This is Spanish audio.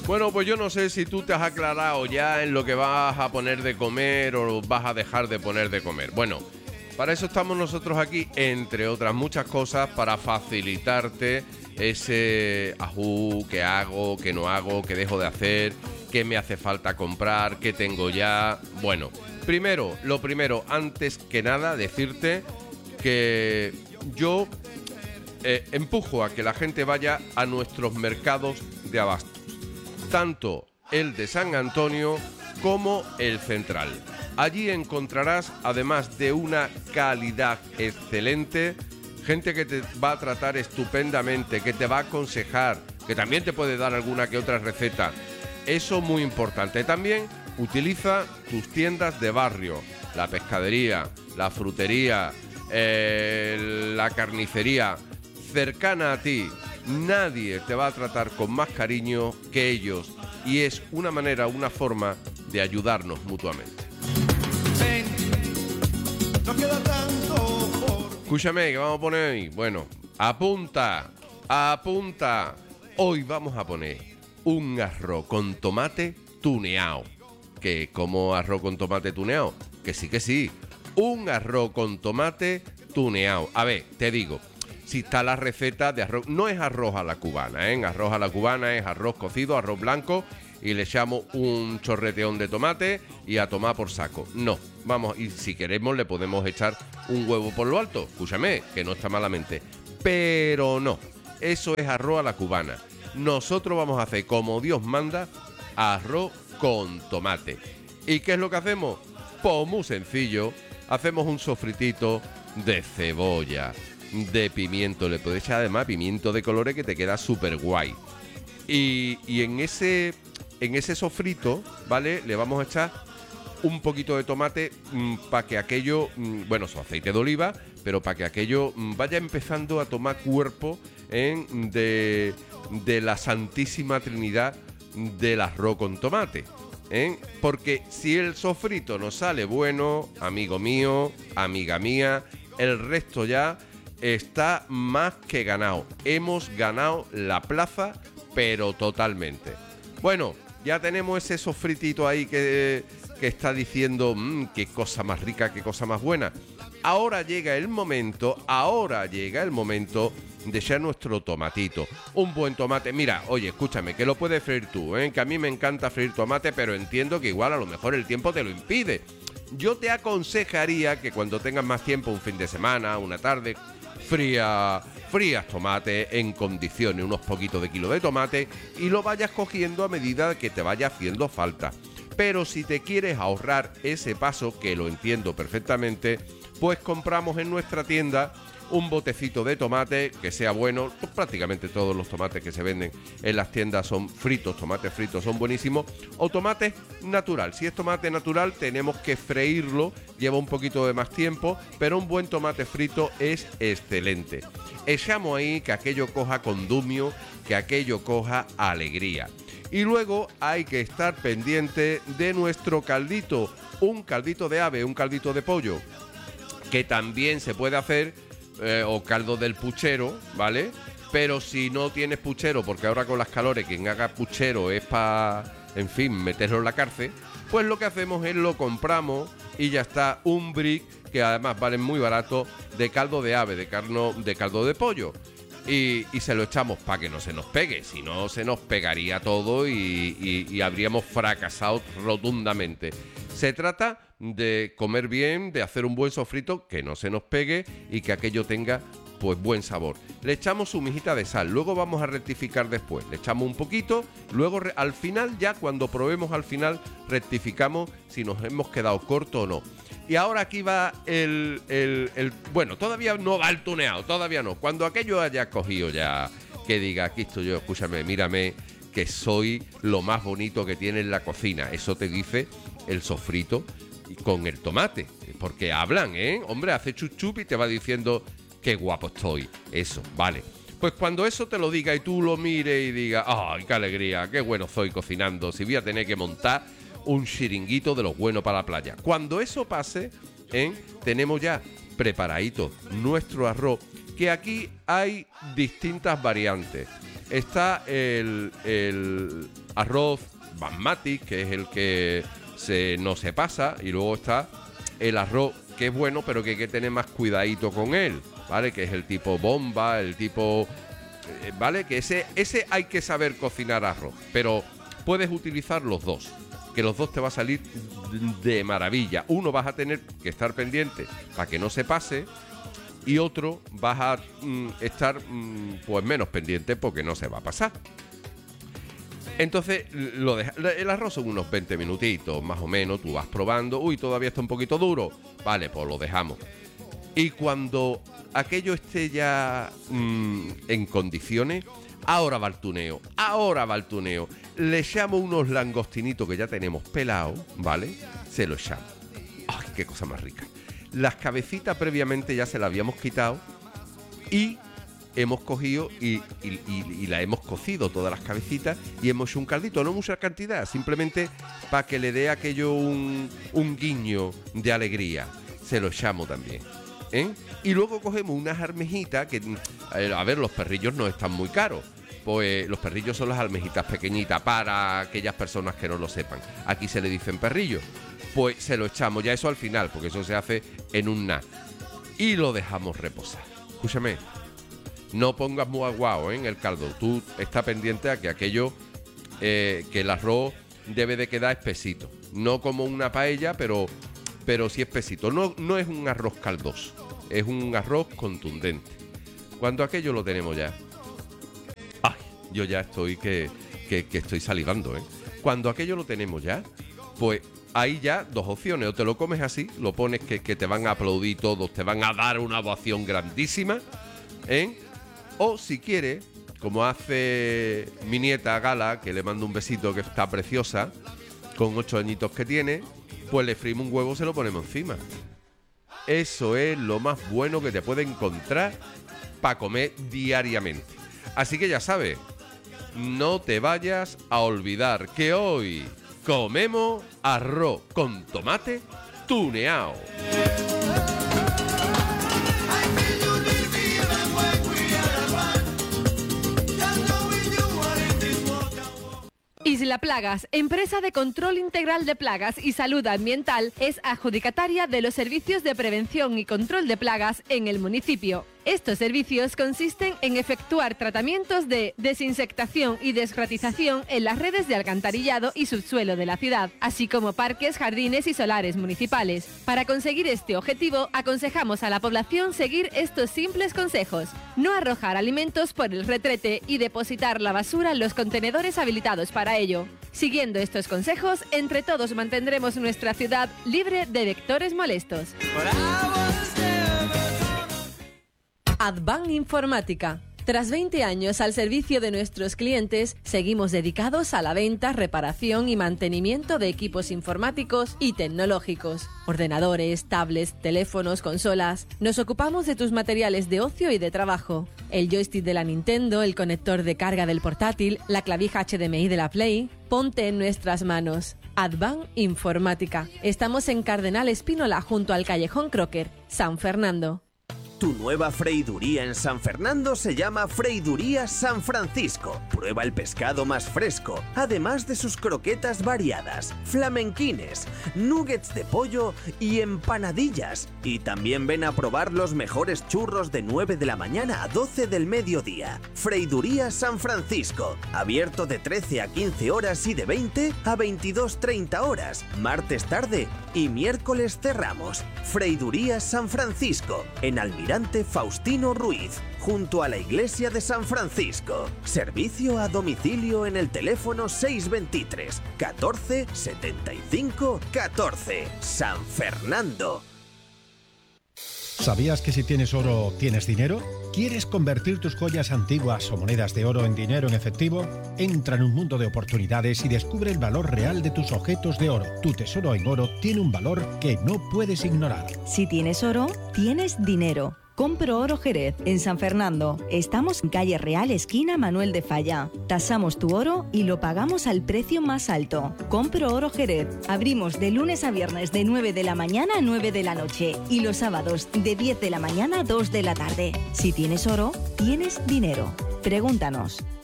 Bueno, pues yo no sé si tú te has aclarado ya en lo que vas a poner de comer o vas a dejar de poner de comer. Bueno, para eso estamos nosotros aquí, entre otras muchas cosas, para facilitarte ese ajú, qué hago, qué no hago, qué dejo de hacer, qué me hace falta comprar, qué tengo ya. Bueno, lo primero, antes que nada, decirte que yo empujo a que la gente vaya a nuestros mercados de abastos, tanto el de San Antonio como el central. Allí encontrarás, además de una calidad excelente, gente que te va a tratar estupendamente, que te va a aconsejar, que también te puede dar alguna que otra receta. Eso muy importante. También utiliza tus tiendas de barrio, la pescadería, la frutería, la carnicería, cercana a ti. Nadie te va a tratar con más cariño que ellos y es una manera, una forma de ayudarnos mutuamente. No queda tanto por... Escúchame, ¿qué vamos a poner ahí? Bueno, apunta. Hoy vamos a poner un arroz con tomate tuneado. ¿Qué? ¿Cómo arroz con tomate tuneado? Que sí. Un arroz con tomate tuneado. A ver, te digo, si está la receta de arroz, no es arroz a la cubana, ¿eh? Arroz a la cubana es arroz cocido, arroz blanco, y le echamos un chorreteón de tomate y a tomar por saco. No, vamos, y si queremos le podemos echar un huevo por lo alto, escúchame, que no está malamente. Pero no, eso es arroz a la cubana. Nosotros vamos a hacer, como Dios manda, arroz con tomate. ¿Y qué es lo que hacemos? Pues muy sencillo, hacemos un sofritito de cebolla, de pimiento, le puedes echar además pimiento de colores que te queda súper guay. Y en ese sofrito, ¿vale? Le vamos a echar un poquito de tomate para que aquello, bueno, su aceite de oliva, pero para que aquello vaya empezando a tomar cuerpo de la Santísima Trinidad del arroz con tomate. Porque si el sofrito nos sale bueno, amigo mío, amiga mía, el resto ya está más que ganado. Hemos ganado la plaza, pero totalmente. Bueno, ya tenemos ese sofritito ahí que está diciendo qué cosa más rica, qué cosa más buena. Ahora llega el momento de echar nuestro tomatito. Un buen tomate. Mira, oye, escúchame, que lo puedes freír tú, que a mí me encanta freír tomate, pero entiendo que igual a lo mejor el tiempo te lo impide. Yo te aconsejaría que cuando tengas más tiempo, un fin de semana, una tarde, frías tomate en condiciones, unos poquitos de kilo de tomate, y lo vayas cogiendo a medida que te vaya haciendo falta. Pero si te quieres ahorrar ese paso, que lo entiendo perfectamente, pues compramos en nuestra tienda un botecito de tomate que sea bueno. Pues prácticamente todos los tomates que se venden en las tiendas son fritos, tomates fritos son buenísimos, o tomate natural. Si es tomate natural tenemos que freírlo, lleva un poquito de más tiempo, pero un buen tomate frito es excelente. Echamos ahí que aquello coja condumio, que aquello coja alegría. Y luego hay que estar pendiente de nuestro caldito, un caldito de ave, un caldito de pollo, que también se puede hacer, o caldo del puchero, ¿vale? Pero si no tienes puchero, porque ahora con las calores quien haga puchero es para, en fin, meterlo en la cárcel, pues lo que hacemos es lo compramos y ya está, un brick, que además vale muy barato, de caldo de ave, de caldo de pollo. Y se lo echamos para que no se nos pegue, si no se nos pegaría todo y habríamos fracasado rotundamente. Se trata de comer bien, de hacer un buen sofrito, que no se nos pegue y que aquello tenga pues buen sabor. Le echamos su mijita de sal, luego vamos a rectificar después. Le echamos un poquito, luego al final, ya cuando probemos al final, rectificamos si nos hemos quedado corto o no. Y ahora aquí va bueno, todavía no va el tuneado, todavía no. Cuando aquello haya cogido ya, que diga, aquí estoy yo, escúchame, mírame, que soy lo más bonito que tiene en la cocina. Eso te dice el sofrito con el tomate, porque hablan, hombre, hace chup chup y te va diciendo qué guapo estoy. Eso, vale. Pues cuando eso te lo diga y tú lo mires y digas, ¡ay, qué alegría, qué bueno soy cocinando! Si voy a tener que montar un chiringuito de los buenos para la playa. Cuando eso pase, tenemos ya preparadito nuestro arroz, que aquí hay distintas variantes. Está el arroz basmati, que es el que no se pasa, y luego está el arroz que es bueno, pero que hay que tener más cuidadito con él, ¿vale? Que es el tipo bomba, el tipo... ¿vale? Que ese hay que saber cocinar arroz, pero puedes utilizar los dos, que los dos te va a salir de maravilla. Uno vas a tener que estar pendiente para que no se pase, y otro vas a estar pues menos pendiente porque no se va a pasar. Entonces, el arroz son unos 20 minutitos, más o menos. Tú vas probando. Uy, todavía está un poquito duro. Vale, pues lo dejamos. Y cuando aquello esté ya en condiciones, ahora va el tuneo. Le echamos unos langostinitos que ya tenemos pelados, ¿vale? Se lo echamos. ¡Ay, qué cosa más rica! Las cabecitas previamente ya se las habíamos quitado y hemos cogido y la hemos cocido, todas las cabecitas, y hemos hecho un caldito, no mucha cantidad, simplemente para que le dé aquello un guiño de alegría. Se lo echamos también, ¿eh? Y luego cogemos unas almejitas que, a ver, los perrillos no están muy caros. Pues los perrillos son las almejitas pequeñitas, para aquellas personas que no lo sepan. Aquí se le dicen perrillos. Pues se lo echamos ya eso al final, porque eso se hace en un nada. Y lo dejamos reposar. Escúchame, no pongas muy aguado en el caldo. Tú estás pendiente a que aquello, que el arroz debe de quedar espesito. No como una paella, pero sí espesito. No es un arroz caldoso, es un arroz contundente. Cuando aquello lo tenemos ya... ¡Ay! Yo ya estoy que estoy salivando, ¿eh? Cuando aquello lo tenemos ya, pues... Ahí ya dos opciones, o te lo comes así, lo pones que te van a aplaudir todos, te van a dar una ovación grandísima, ¿eh? O si quieres, como hace mi nieta Gala, que le mando un besito, que está preciosa, con 8 añitos que tiene, pues le freímos un huevo, se lo ponemos encima. Eso es lo más bueno que te puede encontrar para comer diariamente. Así que ya sabes, no te vayas a olvidar que hoy... comemos arroz con tomate tuneado. Isla Plagas, empresa de control integral de plagas y salud ambiental, es adjudicataria de los servicios de prevención y control de plagas en el municipio. Estos servicios consisten en efectuar tratamientos de desinsectación y desgratización en las redes de alcantarillado y subsuelo de la ciudad, así como parques, jardines y solares municipales. Para conseguir este objetivo, aconsejamos a la población seguir estos simples consejos: no arrojar alimentos por el retrete y depositar la basura en los contenedores habilitados para ello. Siguiendo estos consejos, entre todos mantendremos nuestra ciudad libre de vectores molestos. Advan Informática. Tras 20 años al servicio de nuestros clientes, seguimos dedicados a la venta, reparación y mantenimiento de equipos informáticos y tecnológicos. Ordenadores, tablets, teléfonos, consolas. Nos ocupamos de tus materiales de ocio y de trabajo. El joystick de la Nintendo, el conector de carga del portátil, la clavija HDMI de la Play. Ponte en nuestras manos. Advan Informática. Estamos en Cardenal Espínola, junto al Callejón Crocker, San Fernando. Tu nueva freiduría en San Fernando se llama Freiduría San Francisco. Prueba el pescado más fresco, además de sus croquetas variadas, flamenquines, nuggets de pollo y empanadillas. Y también ven a probar los mejores churros de 9 de la mañana a 12 del mediodía. Freiduría San Francisco, abierto de 13 a 15 horas y de 20 a 22:30 horas. Martes tarde y miércoles cerramos. Freiduría San Francisco, en Almirante Faustino Ruiz, junto a la iglesia de San Francisco. Servicio a domicilio en el teléfono 623 14 75 14. San Fernando. ¿Sabías que si tienes oro, tienes dinero? ¿Quieres convertir tus joyas antiguas o monedas de oro en dinero en efectivo? Entra en un mundo de oportunidades y descubre el valor real de tus objetos de oro. Tu tesoro en oro tiene un valor que no puedes ignorar. Si tienes oro, tienes dinero. Compro Oro Jerez, en San Fernando. Estamos en calle Real, esquina Manuel de Falla. Tasamos tu oro y lo pagamos al precio más alto. Compro Oro Jerez. Abrimos de lunes a viernes de 9 de la mañana a 9 de la noche y los sábados de 10 de la mañana a 2 de la tarde. Si tienes oro, tienes dinero. Pregúntanos.